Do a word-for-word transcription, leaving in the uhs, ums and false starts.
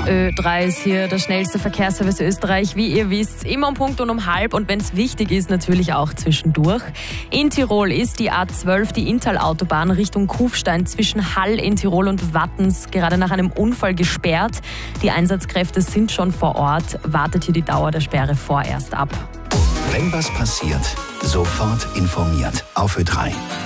Ö drei ist hier der schnellste Verkehrsservice Österreich, wie ihr wisst, immer um Punkt und um halb und wenn es wichtig ist, natürlich auch zwischendurch. In Tirol ist die A zwölf, die Inntal-Autobahn Richtung Kufstein zwischen Hall in Tirol und Wattens gerade nach einem Unfall gesperrt. Die Einsatzkräfte sind schon vor Ort, wartet hier die Dauer der Sperre vorerst ab. Wenn was passiert, sofort informiert auf Ö drei.